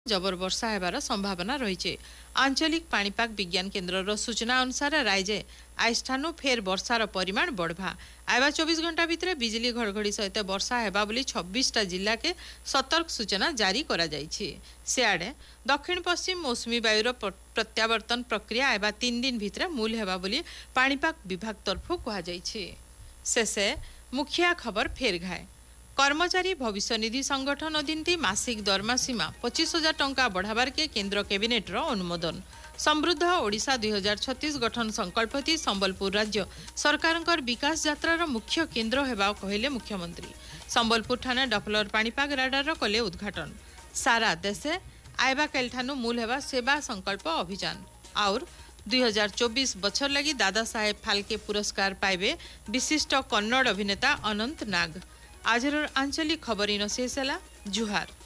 जबर वर्षा हेबार संभावना रही। आंचलिक पाणीपाग विज्ञान केन्द्र सूचना अनुसार राज्य आइठानु फेर वर्षार परिमाण बढ़वा। आवा 24 घंटा भितर बिजली घड़घड़ी सहित वर्षा हेबा बोली 26टा जिला के सतर्क सूचना जारी करा जायछि। सियाड़े दक्षिण पश्चिम मौसुमी वायुर प्रत्यावर्तन प्रक्रिया आवा 3 दिन भितर मूल हेबा बोली पाणीपाग विभाग तरफु कहा जायछि। शेषे मुखिया खबर फेर घाए। कर्मचारी भविष्य निधि संगठन अधीन मासिक दरमा सीमा 25,000 टंका बढ़ावार के केन्द्र कैबिनेट अनुमोदन। समृद्ध ओडिशा 2036 गठन संकल्प थी संबलपुर राज्य सरकार विकास यात्रार मुख्य केन्द्र हेबा कहले मुख्यमंत्री। संबलपुर ठाणे डफलर पाणीपाग राडार कले उद्घाटन। सारा देशे आयबा कालठानु मूल हेबा सेवा संकल्प अभियान। और 2024 बछर लगी दादा साहेब फाल्के पुरस्कार पाइबे विशिष्ट कन्नड़ अभिनेता अनंत नाग। आजर आंचलिक खबर इन शेष है। जुहार।